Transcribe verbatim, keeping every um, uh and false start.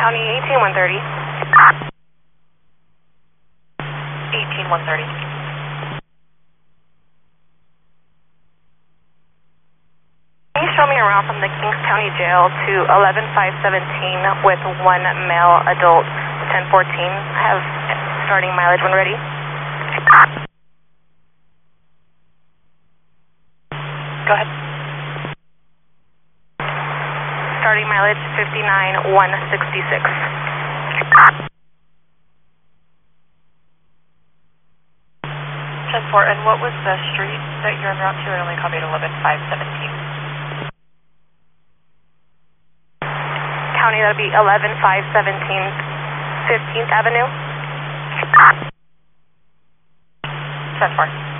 County eighteen one thirty. eighteen one thirty. Can you show me around from the Kings County Jail to eleven five seventeen with one male adult, ten fourteen? I have starting mileage when ready. Go ahead. Starting mileage fifty-nine one sixty-six. ten four, and what was the street that you're en route to? It only copied eleven five seventeen. County, that'll be eleven five seventeen, fifteenth Avenue. ten four.